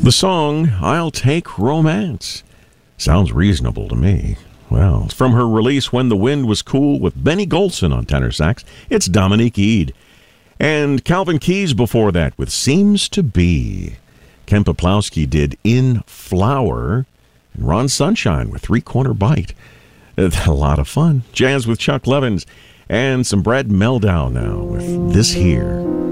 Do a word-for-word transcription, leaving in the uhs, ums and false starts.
The song, I'll Take Romance. Sounds reasonable to me. Well, it's from her release, When the Wind Was Cool, with Benny Golson on tenor sax. It's Dominique Eade. And Calvin Keys before that with Seems to Be. Ken Poplowski did In Flower. And Ron Sunshine with Three Corner Bite. A lot of fun. Jazz with Chuck Levins. And some Brad Meldau now with This Here.